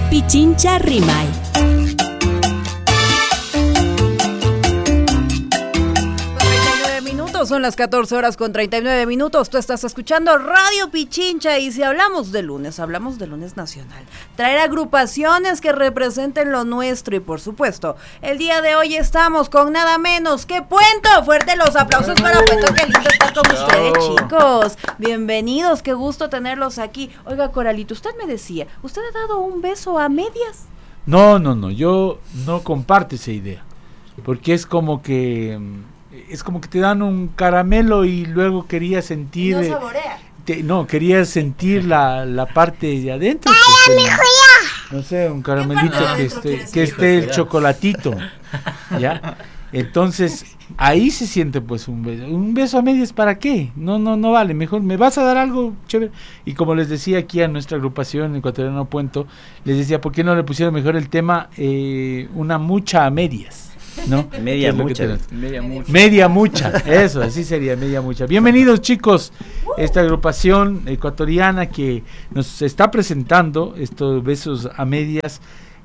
Pichincha Rimay. Son las 14 horas con 39 minutos. Tú estás escuchando Radio Pichincha y si hablamos de lunes nacional. Traer agrupaciones que representen lo nuestro y por supuesto, el día de hoy estamos con nada menos que Puento. Fuerte los aplausos para Puento, qué lindo estar con ustedes, chicos. Bienvenidos, qué gusto tenerlos aquí. Oiga, Coralito, usted me decía, ¿usted ha dado un beso a medias? No, yo no comparto esa idea, porque es como que te dan un caramelo y luego querías sentir... No saborea. Querías sentir la parte de adentro. No sé, un caramelito que esté el chocolatito, ¿ya? Entonces, ahí se siente pues un beso. ¿Un beso a medias para qué? No vale, mejor me vas a dar algo chévere. Y como les decía aquí a nuestra agrupación Ecuatoriano Puento, les decía, ¿por qué no le pusieron mejor el tema una mucha a medias? ¿No? Media mucha, eso, así sería, media mucha. Bienvenidos, chicos, esta agrupación ecuatoriana que nos está presentando estos besos a medias,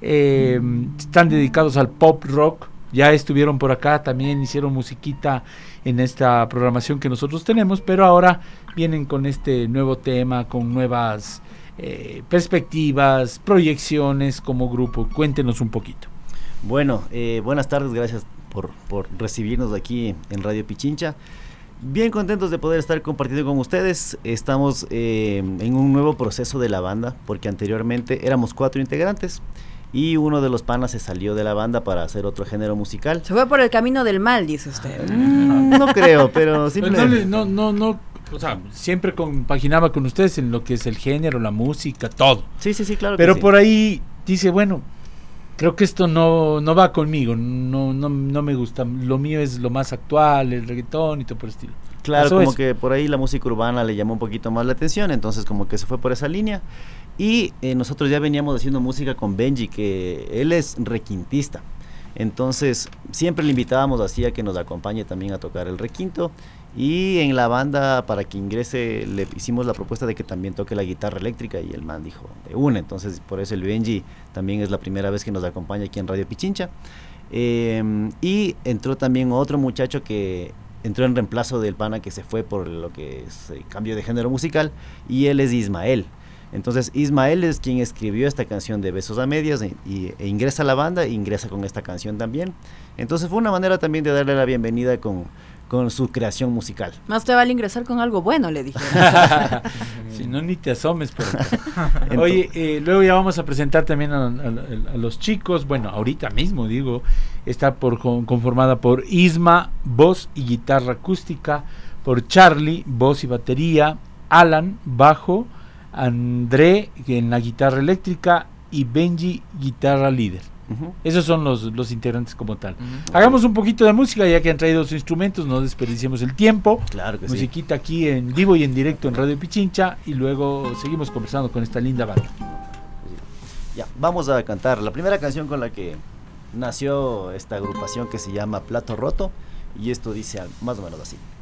están dedicados al pop rock. Ya estuvieron por acá, también hicieron musiquita en esta programación que nosotros tenemos, pero ahora vienen con este nuevo tema, con nuevas perspectivas, proyecciones como grupo. Cuéntenos un poquito. Bueno, buenas tardes, gracias por recibirnos aquí en Radio Pichincha. Bien contentos de poder estar compartiendo con ustedes. Estamos en un nuevo proceso de la banda, porque anteriormente éramos 4 integrantes y uno de los panas se salió de la banda para hacer otro género musical. Se fue por el camino del mal, dice usted. No creo, pero simplemente... No, o sea, siempre compaginaba con ustedes en lo que es el género, la música, todo. Sí, claro. Pero que sí. por ahí dice, bueno, creo que esto no va conmigo, no me gusta, lo mío es lo más actual, el reggaetón y todo por el estilo. Claro, como que por ahí la música urbana le llamó un poquito más la atención, entonces como que se fue por esa línea. Y nosotros ya veníamos haciendo música con Benji, que él es requintista. Entonces siempre le invitábamos así a que nos acompañe también a tocar el requinto. Y en la banda, para que ingrese, le hicimos la propuesta de que también toque la guitarra eléctrica y el man dijo de una. Entonces por eso el Benji también es la primera vez que nos acompaña aquí en Radio Pichincha. Y entró también otro muchacho que entró en reemplazo del pana que se fue por lo que es cambio de género musical, y él es Ismael. Entonces Ismael es quien escribió esta canción de Besos a Medias e ingresa a la banda e ingresa con esta canción también. Entonces fue una manera también de darle la bienvenida con su creación musical. Más te vale ingresar con algo bueno, le dije. Si no, ni te asomes por acá. Oye, luego ya vamos a presentar también a los chicos. Bueno, ahorita mismo digo, está conformada por Isma, voz y guitarra acústica, por Charlie, voz y batería, Alan, bajo, André en la guitarra eléctrica y Benji, guitarra líder. Esos son los integrantes como tal. Hagamos un poquito de música, ya que han traído sus instrumentos, no desperdiciemos el tiempo. Claro que musiquita aquí en vivo y en directo en Radio Pichincha, y luego seguimos conversando con esta linda banda. Ya, vamos a cantar la primera canción con la que nació esta agrupación, que se llama Plato Roto, y esto dice más o menos así.